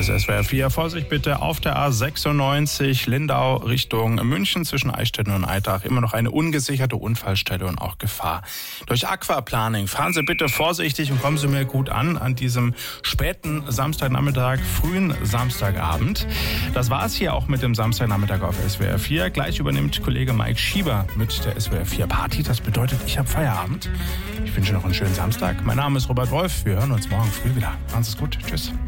ist SWR 4. Vorsicht bitte auf der A96 Lindau Richtung München zwischen Eichstätten und Eitach. Immer noch eine ungesicherte Unfallstelle und auch Gefahr. Durch Aquaplaning fahren Sie bitte vorsichtig und kommen Sie mir gut an diesem späten Samstagnachmittag, frühen Samstagabend. Das war's hier auch mit dem Samstagnachmittag auf SWR 4. Gleich übernimmt Kollege Mike Schieber mit der SWR 4 Party. Das bedeutet, ich habe Feierabend. Ich wünsche noch einen schönen Samstag. Mein Name ist Robert Wolf. Wir hören uns morgen früh wieder. Machen Sie es gut. Tschüss.